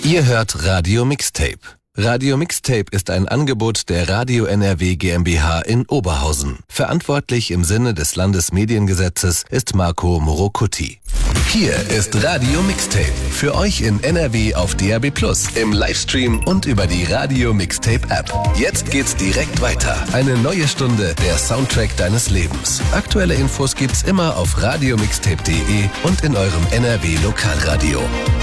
Ihr hört Radio Mixtape. Radio Mixtape ist ein Angebot der Radio NRW GmbH in Oberhausen. Verantwortlich im Sinne des Landesmediengesetzes ist Marco Morocuti. Hier ist Radio Mixtape. Für euch in NRW auf DAB+, im Livestream und über die Radio Mixtape App. Jetzt geht's direkt weiter. Eine neue Stunde, der Soundtrack deines Lebens. Aktuelle Infos gibt's immer auf radiomixtape.de und in eurem NRW Lokalradio.